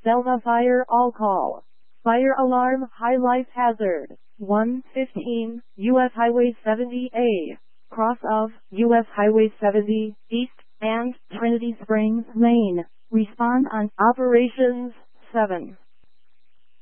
Selma Fire All Call. Fire alarm, high life hazard. 115, U.S. Highway 70A. Cross of U.S. Highway 70, East, and Trinity Springs, Maine. Respond on Operations 7.